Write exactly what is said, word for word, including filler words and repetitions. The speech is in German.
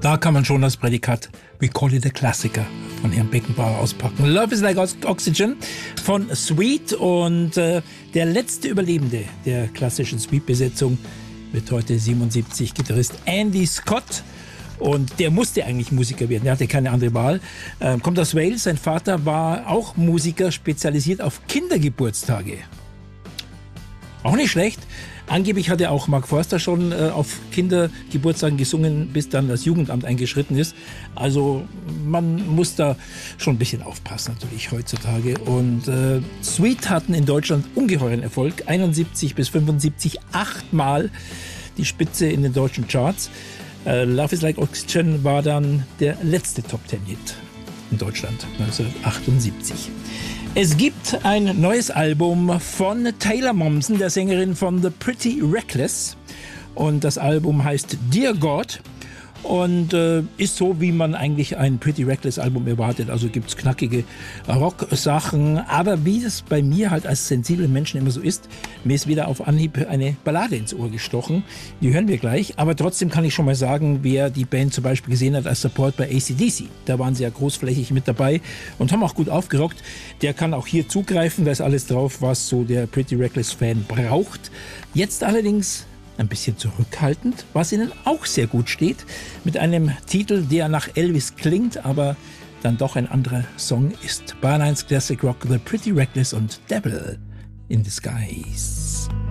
Da kann man schon das Prädikat We Call It a Klassiker von Herrn Beckenbauer auspacken. Love is Like Oxygen von Sweet, und äh, der letzte Überlebende der klassischen Sweet-Besetzung wird heute siebenundsiebzig, Gitarrist Andy Scott. Und der musste eigentlich Musiker werden, er hatte keine andere Wahl. Ähm, kommt aus Wales, sein Vater war auch Musiker, spezialisiert auf Kindergeburtstage. Auch nicht schlecht. Angeblich hat er auch Mark Forster schon äh, auf Kindergeburtstagen gesungen, bis dann das Jugendamt eingeschritten ist. Also man muss da schon ein bisschen aufpassen natürlich heutzutage. Und äh, Sweet hatten in Deutschland ungeheuren Erfolg. einundsiebzig bis fünfundsiebzig, achtmal die Spitze in den deutschen Charts. Äh, Love is Like Oxygen war dann der letzte Top-Ten-Hit in Deutschland neunzehnhundertachtundsiebzig. Es gibt ein neues Album von Taylor Momsen, der Sängerin von The Pretty Reckless. Und das Album heißt Dear God und äh, ist so, wie man eigentlich ein Pretty Reckless Album erwartet. Also gibt es knackige Rock-Sachen. Aber wie es bei mir halt als sensiblen Menschen immer so ist, mir ist wieder auf Anhieb eine Ballade ins Ohr gestochen. Die hören wir gleich. Aber trotzdem kann ich schon mal sagen, wer die Band zum Beispiel gesehen hat als Support bei A C D C. Da waren sie ja großflächig mit dabei und haben auch gut aufgerockt. Der kann auch hier zugreifen. Da ist alles drauf, was so der Pretty Reckless-Fan braucht. Jetzt allerdings ein bisschen zurückhaltend, was ihnen auch sehr gut steht, mit einem Titel, der nach Elvis klingt, aber dann doch ein anderer Song ist. Bar eins Classic Rock, The Pretty Reckless und Devil in Disguise.